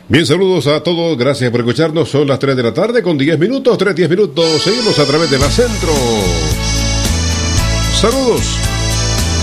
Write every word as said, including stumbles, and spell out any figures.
Bien, saludos a todos, gracias por escucharnos. Son las tres de la tarde con diez minutos, tres, diez minutos. Seguimos a través de la Centro. Saludos.